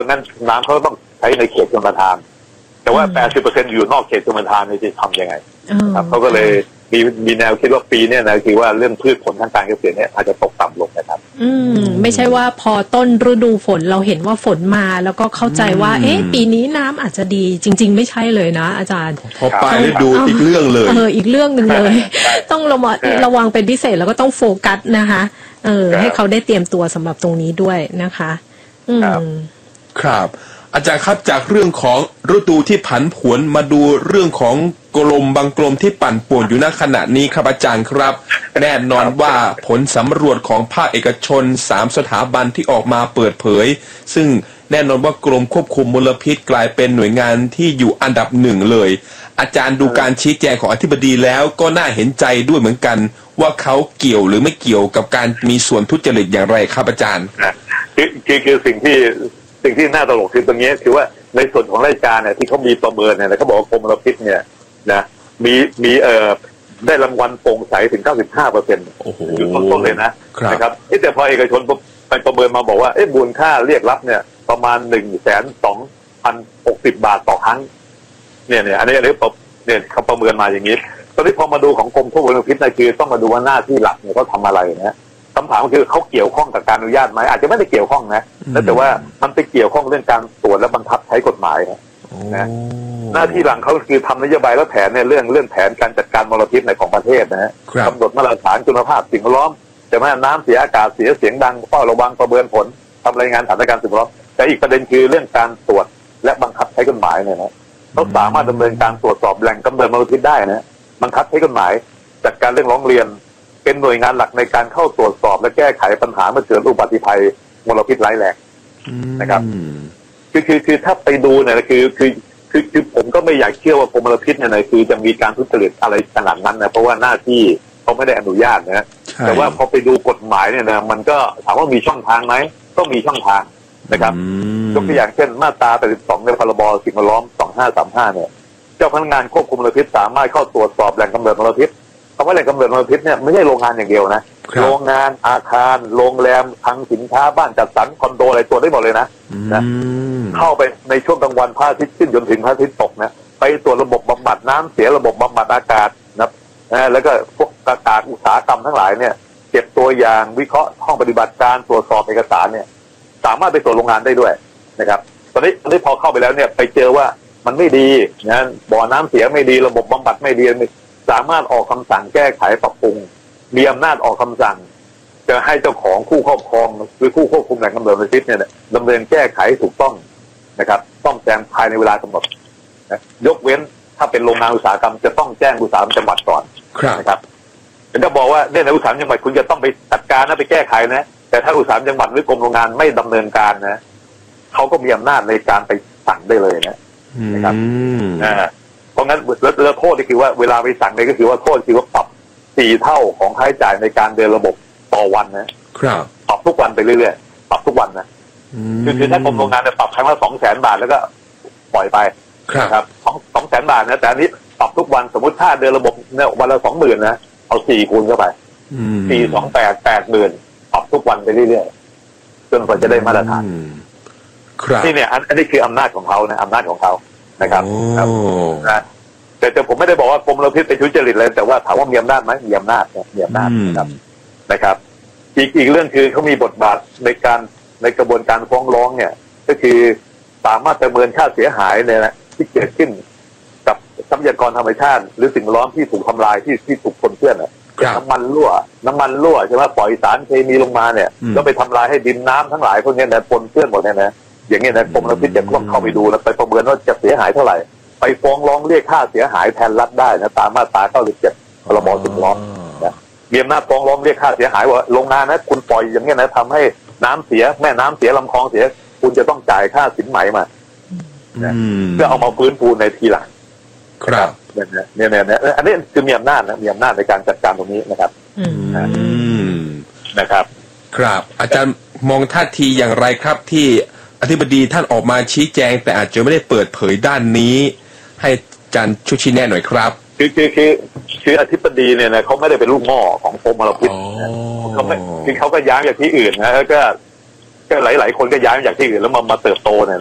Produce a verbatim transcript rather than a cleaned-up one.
ราะงั้นน้ำเขาต้องใช้ในเขตชลประทานแต่ว่า แปดสิบเปอร์เซ็นต์ อยู่นอกเขตชลประทานจะทำยังไงครับเขาก็เลยมีมีแนวคิดว่าปีนี้นะคือว่าเรื่องพืชผลทางการเกษตรเนี่ยอาจจะตกต่ำลงนะครับอืมไม่ใช่ว่าพอต้นฤดูฝนเราเห็นว่าฝนมาแล้วก็เข้าใจว่าเอ๊ะปีนี้น้ำอาจจะดีจริงๆไม่ใช่เลยนะอาจารย์พอปลายฤดูอีกเรื่องเลยเอออีกเรื่องหนึ่งเลยต้องระมัดระวังเป็นพิเศษแล้วก็ต้องโฟกัสนะคะเออให้เขาได้เตรียมตัวสำหรับตรงนี้ด้วยนะคะอืมครับอาจารย์ครับจากเรื่องของฤดูที่ผันผวนมาดูเรื่องของกรมบางกรมที่ปั่นป่วนอยู่ณขณะนี้ครับอาจารย์ครับแน่นอนว่าผลสำรวจของภาคเอกชนสามสถาบันที่ออกมาเปิดเผยซึ่งแน่นอนว่ากรมควบคุมมลพิษกลายเป็นหน่วยงานที่อยู่อันดับหนึ่งเลยอาจารย์ดูการชี้แจงของอธิบดีแล้วก็น่าเห็นใจด้วยเหมือนกันว่าเขาเกี่ยวหรือไม่เกี่ยวกับการมีส่วนทุจริตอย่างไรครับอาจารย์คือคือคือสิ่งที่สิ่งที่น่าตลกคือตรงนี้คือว่าในส่วนของราชการเนี่ยที่เขามีประเมินเนี่ยเขาบอกว่ากรมมลพิษเนี่ยนะมีมีเอ่อได้รางวัลโปร่งใสถึง เก้าสิบห้าเปอร์เซ็นต์ อยู่ต้นๆเลยนะนะครับแต่พอเอกชนไปประเมินมาบอกว่าเอ๊ะมูลค่าเรียกรับเนี่ยประมาณ หนึ่งแสนสองพันหกสิบ บาทต่อครั้งเนี่ยเนี่ยอันนี้อันนี้เนี่ยเขาประเมินมาอย่างนี้ตอนนี้พอมาดูของกรมควบคุมมลพิษนะคือต้องมาดูว่าหน้าที่หลักเนี่ยเขาทำอะไรนะคำถามคือเขาเกี่ยวข้องกับการอนุญาตไหมอาจจะไม่ได้เกี่ยวข้องนะแต่ว่ามันไปเกี่ยวข้องเรื่องการตรวจและบังคับใช้กฎหมายนะหน้าที่หลังเขาคือทำนโยบายและแผนในเรื่องเรื่องแผนการจัดการมลพิษในของประเทศนะฮะกำหนดมาตรฐานคุณภาพสิ่งแวดล้อมแต่ว่าน้ำเสียอากาศเสียเสียงดังเฝ้าระวังประเมินผลทำรายงานสถานการณ์สิ่งแวดล้อมแต่อีกประเด็นคือเรื่องการตรวจและบังคับใช้กฎหมายเนี่ยนะเขาสามารถดำเนินการตรวจสอบแหล่งกำเนิดมลพิษได้นะบังคับใช้กฎหมายจัดการเรื่องร้องเรียนเป็นหน่วยงานหลักในการเข้าตรวจสอบและแก้ไขปัญหาเมื่อเกิดอุบัติภัยมลพิษร้ายแรงนะครับคือคือคือถ้าไปดูเนี่ยคือคือคือคือผมก็ไม่อยากเชื่อว่ากรมมลพิษเนี่ยนะคือจะมีการทุจริตอะไรขนาดนั้นนะเพราะว่าหน้าที่เขาไม่ได้อนุญาตนะแต่ว่าพอไปดูกฎหมายเนี่ยนะมันก็ถามว่ามีช่องทางไหมก็มีช่องทางนะครับยกตัวอย่างเช่นมาตราแปดสิบสองในพรบสิ่งแวดล้อมสองพันห้าร้อยสามสิบห้าเนี่ยเจ้าพนักงานควบคุมมลพิษสามารถเข้าตรวจสอบแหล่งกำเนิดมลพิษคำว่าแหล่งกำเนิดมลพิษเนี่ยไม่ใช่โรงงานอย่างเดียวนะโรงงานอาคารโรงแรมคลังสินค้าบ้านจัดสรรคอนโดอะไรตรวจได้หมดเลยนะนะเข้าไปในช่วงกลางวันพระอาทิตย์ขึ้นจนถึงพระอาทิตย์ตกนะไปตรวจระบบบำบัดน้ำเสียระบบบำบัดอากาศนะนะแล้วก็พวกอากาศอุตสาหกรรมทั้งหลายเนี่ยเก็บตัวอย่างวิเคราะห์ห้องปฏิบัติการตรวจสอบเอกสารเนี่ยสามารถไปตรวจโรงงานได้ด้วยนะครับตอนนี้ตอนนี้พอเข้าไปแล้วเนี่ยไปเจอว่ามันไม่ดีนะบ่อน้ำเสียไม่ดีระบบบำบัดไม่ดีสามารถออกคำสั่งแก้ไขปรับปรุงมีอำนาจออกคำสั่งจะให้เจ้าของคู่ครอบครองหรือคู่ควบคุมแหล่งกำเนิดมลพิษเนี่ยดำเนินแก้ไขถูกต้องนะครับต้องแจ้งภายในเวลากำหนดนะยกเว้นถ้าเป็นโรงงานอุตสาหกรรมจะต้องแจ้งอุตสาหกรรมจังหวัดก่อนนะครับจะบอกว่าเนี่ยในอุตสาหกรรมจังหวัดคุณจะต้องไปจัดการนะไปแก้ไขนะแต่ถ้าอุตสาหกรรมจังหวัดหรือกรมโรงงานไม่ดำเนินการนะเขาก็มีอำนาจในการไปสั่งได้เลยนะนะครับอ่าเพราะงั้นแล้วโทษก็คือว่าเวลาไปสั่งเนี่ยก็คือว่าโทษคือว่าปรับสี่เท่าของค่าใช้จ่ายในการเดินระบบต่อวันนะครับปรับทุกวันไปเรื่อยๆปรับทุกวันนะคือคือถ้ากรมโรงงานเนี่ยปรับครั้งละสองแสนบาทแล้วก็ปล่อยไปนะครับสองสองแสนบาทนะแต่อันนี้ปรับทุกวันสมมติถ้าเดินระบบเนี่ยวันละสองหมื่นนะเอาสี่คูณเข้าไปสี่สองแปดแปดหมื่นปรับทุกวันไปเรื่อยๆจนกว่าจะได้มาตรฐานนี่เนี่ยอันนี้คืออำนาจของเขานะอำนาจของเขานะครับนะแต่แต่ผมไม่ได้บอกว่ากรมมลพิษไปทุจริตเลยแต่ว่าถามว่ามีอำนาจไหมมีอำนาจมีอำนาจนะครับนะครับอีกอีกเรื่องคือเขามีบทบาทในการในกระบวนการฟ้องร้องเนี่ยก็คือสามารถประเมินค่าเสียหายเนี่ยนะที่เกิดขึ้นกับทรัพยากรธรรมชาติหรือสิ่งแวดล้อมที่ถูกทำลายที่ที่ถูกปนเปื้อนอ่ะน้ำมันรั่วน้ำมันรั่วใช่ไหมปล่อยสารเคมีลงมาเนี่ยก็ไปทำลายให้ดินน้ำทั้งหลายพวกนี้นะปนเปื้อนหมดเนี่ยนะอย่างเงี้ยนะกรมมลพิษจะต้องเข้าไปดูแล้วไปประเมินว่าจะเสียหายเท่าไหร่ไปฟ้องร้องเรียกค่าเสียหายแทนรัฐได้นะตามมาตราเก้าสิบเจ็ดพรบสิ่งแวดล้อมนะมีอำนาจฟ้องร้องเรียกค่าเสียหายว่าโรงงานนะคุณปล่อยอย่างเงี้ยนะทำให้น้ำเสียแม่น้ำเสียลำคลองเสียคุณจะต้องจ่ายค่าสินไหมมาเพื่อเอามาฟื้นฟูในทีหลังครับเนี่ยเนี่ยเนี่ยอันนี้คือมีอำนาจนะมีอำนาจในการจัดการตรงนี้นะครับนะครับครับอาจารย์มองท่าทีอย่างไรครับที่อธิบดีท่านออกมาชี้แจงแต่อาจจะไม่ได้เปิดเผยด้านนี้ให้อาจารย์ช่วยชี้แนะหน่อยครับคือคือคือคืออธิบดีเนี่ยนะเขาไม่ได้เป็นลูกหม้อของกรมมลพิษเขาไม่คือเขาก็ย้ายจากที่อื่นนะแล้วก็ก็หลายๆคนก็ย้ายมาจากที่อื่นแล้วมามาเติบโตเนี่ย